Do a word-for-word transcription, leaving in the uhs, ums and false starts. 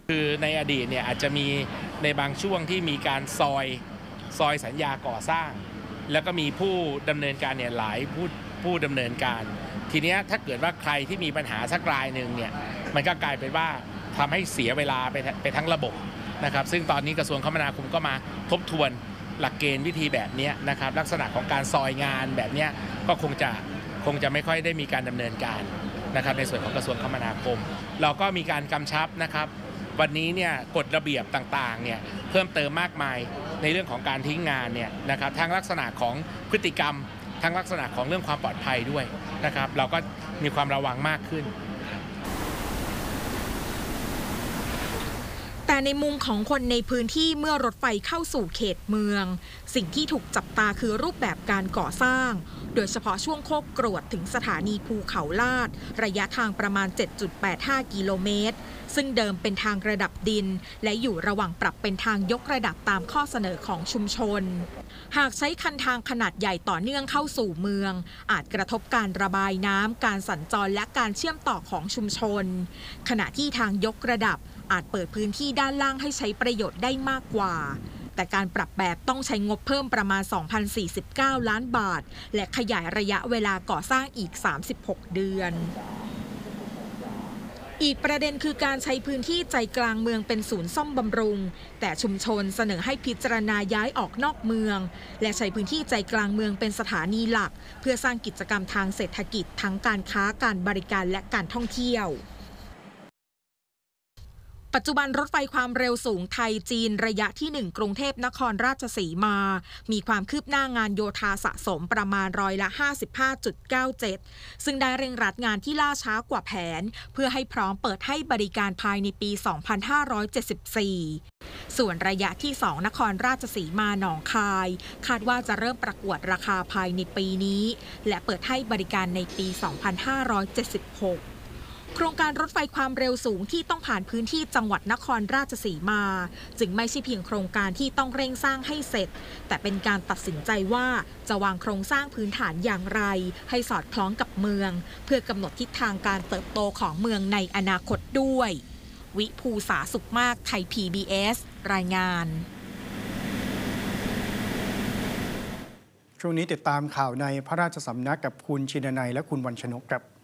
คือในอดีตเนี่ยอาจจะมีในบางช่วงที่มีการซอยซอยสัญญาก่อสร้าง แล้วก็มีผู้ดำเนินการเนี่ยหลายผู้ผู้ดำเนินการ ทีนี้ถ้าเกิดว่าใครที่มีปัญหาสักรายหนึ่งเนี่ยมันก็กลายเป็นว่าทำให้เสียเวลาไปไปทั้งระบบนะครับซึ่งตอนนี้กระทรวงคมนาคมก็มาทบทวนหลักเกณฑ์วิธีแบบนี้นะครับลักษณะของการซอยงานแบบนี้ก็คงจะคงจะไม่ค่อยได้มีการดำเนินการนะครับในส่วนของกระทรวงคมนาคมเราก็มีการกำชับนะครับวันนี้เนี่ยกฎระเบียบต่างๆเนี่ยเพิ่มเติมมากมายในเรื่องของการทิ้งงานเนี่ยนะครับทั้งลักษณะของพฤติกรรมทั้งลักษณะของเรื่องความปลอดภัยด้วยนะครับเราก็มีความระวังมากขึ้นแต่ในมุมของคนในพื้นที่เมื่อรถไฟเข้าสู่เขตเมืองสิ่งที่ถูกจับตาคือรูปแบบการก่อสร้างโดยเฉพาะช่วงโคกกรวดถึงสถานีภูเขาลาดระยะทางประมาณ เจ็ดจุดแปดห้า กิโลเมตรซึ่งเดิมเป็นทางระดับดินและอยู่ระหว่างปรับเป็นทางยกระดับตามข้อเสนอของชุมชนหากใช้คันทางขนาดใหญ่ต่อเนื่องเข้าสู่เมืองอาจกระทบการระบายน้ำการสัญจรและการเชื่อมต่อของชุมชนขณะที่ทางยกระดับอาจเปิดพื้นที่ด้านล่างให้ใช้ประโยชน์ได้มากกว่าแต่การปรับแบบต้องใช้งบเพิ่มประมาณ สองพันสี่สิบเก้า ล้านบาทและขยายระยะเวลาก่อสร้างอีก สามสิบหก เดือนอีกประเด็นคือการใช้พื้นที่ใจกลางเมืองเป็นศูนย์ซ่อมบำรุงแต่ชุมชนเสนอให้พิจารณาย้ายออกนอกเมืองและใช้พื้นที่ใจกลางเมืองเป็นสถานีหลักเพื่อสร้างกิจกรรมทางเศรษฐกิจทั้งการค้าการบริการและการท่องเที่ยวปัจจุบันรถไฟความเร็วสูงไทยจีนระยะที่หนึ่งกรุงเทพนครราชสีมามีความคืบหน้างานโยธาสะสมประมาณร้อยละ ห้าสิบห้าจุดเก้าเจ็ด ซึ่งได้เร่งรัดงานที่ล่าช้ากว่าแผนเพื่อให้พร้อมเปิดให้บริการภายในปี สองพันห้าร้อยเจ็ดสิบสี่ ส่วนระยะที่สองนครราชสีมาหนองคายคาดว่าจะเริ่มประกวดราคาภายในปีนี้และเปิดให้บริการในปี สองพันห้าร้อยเจ็ดสิบหกโครงการรถไฟความเร็วสูงที่ต้องผ่านพื้นที่จังหวัดนครราชสีมาจึงไม่ใช่เพียงโครงการที่ต้องเร่งสร้างให้เสร็จแต่เป็นการตัดสินใจว่าจะวางโครงสร้างพื้นฐานอย่างไรให้สอดคล้องกับเมืองเพื่อกำหนดทิศทางการเติบโตของเมืองในอนาคตด้วยวิภูษาสุขมากไทย พี บี เอส รายงานช่วงนี้ติดตามข่าวในพระราชสำนักกับคุณชินนัยและคุณวรรณชนกครับ